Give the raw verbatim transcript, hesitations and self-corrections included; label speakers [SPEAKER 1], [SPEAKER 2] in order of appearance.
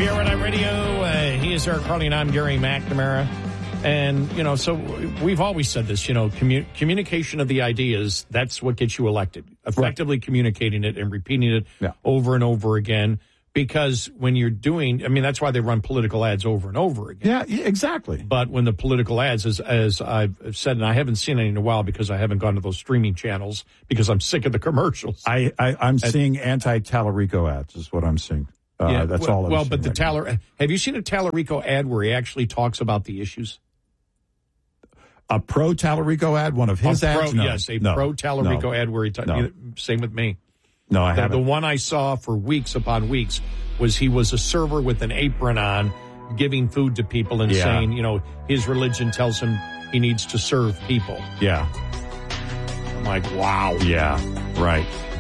[SPEAKER 1] We are on radio. Uh, he is Eric Carly, and I'm Gary McNamara. And, you know, so we've always said this, you know, commu- communication of the ideas, that's what gets you elected. Effectively right. Communicating it and repeating it yeah. over and over again. Because when you're doing, I mean, that's why they run political ads over and over again.
[SPEAKER 2] Yeah, exactly.
[SPEAKER 1] But when the political ads, as, as I've said, and I haven't seen any in a while because I haven't gone to those streaming channels because I'm sick of the commercials.
[SPEAKER 2] I, I, I'm and, seeing anti-Tallarico ads is what I'm seeing. Uh,
[SPEAKER 1] yeah,
[SPEAKER 2] that's
[SPEAKER 1] well,
[SPEAKER 2] all I'm
[SPEAKER 1] Well,
[SPEAKER 2] seeing
[SPEAKER 1] but the
[SPEAKER 2] right
[SPEAKER 1] Taller,
[SPEAKER 2] now.
[SPEAKER 1] Have you seen a Tallarico ad where he actually talks about the issues?
[SPEAKER 2] A pro-Tallarico ad? One of his
[SPEAKER 1] a
[SPEAKER 2] ads?
[SPEAKER 1] Pro,
[SPEAKER 2] no.
[SPEAKER 1] Yes, a
[SPEAKER 2] no.
[SPEAKER 1] pro-Tallarico
[SPEAKER 2] no.
[SPEAKER 1] ad where he talks.
[SPEAKER 2] No.
[SPEAKER 1] Same with me.
[SPEAKER 2] No, I
[SPEAKER 1] the,
[SPEAKER 2] haven't.
[SPEAKER 1] The one I saw for weeks upon weeks was he was a server with an apron on, giving food to people and
[SPEAKER 2] yeah.
[SPEAKER 1] saying, you know, his religion tells him he needs to serve people.
[SPEAKER 2] Yeah.
[SPEAKER 1] I'm like, wow.
[SPEAKER 2] Yeah, right.